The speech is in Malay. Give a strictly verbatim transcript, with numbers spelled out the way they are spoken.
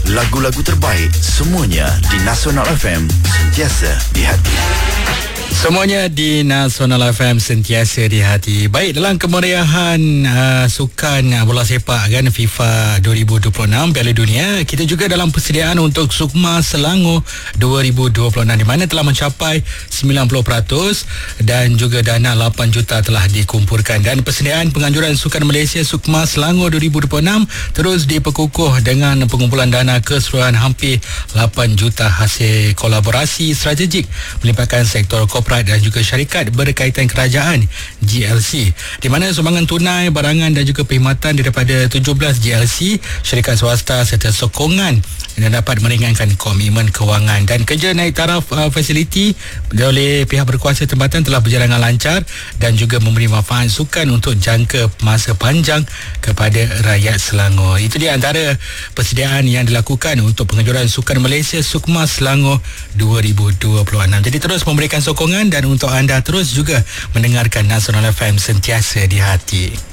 lagu-lagu terbaik, semuanya di Nasional F M, sentiasa di hati. Semuanya di Nasional F M, sentiasa di hati. Baik, dalam kemeriahan uh, sukan uh, bola sepak kan FIFA dua ribu dua puluh enam Piala Dunia, kita juga dalam persediaan untuk Sukma Selangor dua ribu dua puluh enam di mana telah mencapai sembilan puluh peratus dan juga dana lapan juta telah dikumpulkan. Dan persediaan penganjuran sukan Malaysia Sukma Selangor dua ribu dua puluh enam terus diperkukuh dengan pengumpulan dana keseluruhan hampir lapan juta hasil kolaborasi strategik melibatkan sektor korporat dan juga syarikat berkaitan kerajaan G L C, di mana sumbangan tunai, barangan dan juga perkhidmatan daripada tujuh belas G L C, syarikat swasta serta sokongan yang dapat meringankan komitmen kewangan. Dan kerja naik taraf uh, fasiliti oleh pihak berkuasa tempatan telah berjalan dengan lancar dan juga memberi manfaat sukan untuk jangka masa panjang kepada rakyat Selangor. Itu di antara persediaan yang dilakukan untuk penganjuran sukan Malaysia Sukma Selangor dua ribu dua puluh enam. Jadi terus memberikan sokongan dan untuk anda terus juga mendengarkan Nasional F M, sentiasa di hati.